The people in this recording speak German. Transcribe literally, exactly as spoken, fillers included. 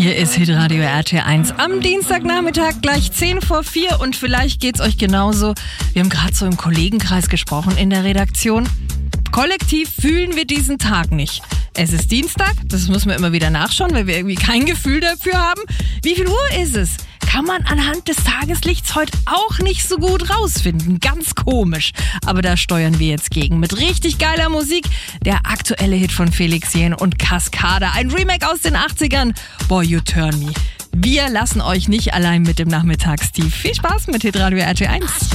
Hier ist Hitradio R T eins am Dienstagnachmittag, gleich zehn vor vier, und vielleicht geht's euch genauso. Wir haben gerade so im Kollegenkreis gesprochen in der Redaktion. Kollektiv fühlen wir diesen Tag nicht. Es ist Dienstag, das müssen wir immer wieder nachschauen, weil wir irgendwie kein Gefühl dafür haben. Wie viel Uhr ist es? Kann man anhand des Tageslichts heute auch nicht so gut rausfinden. Ganz komisch. Aber da steuern wir jetzt gegen. Mit richtig geiler Musik. Der aktuelle Hit von Felix Jähn und Cascada. Ein Remake aus den achtzigern. Boy, You Turn Me. Wir lassen euch nicht allein mit dem Nachmittagstief. Viel Spaß mit Hitradio R T eins.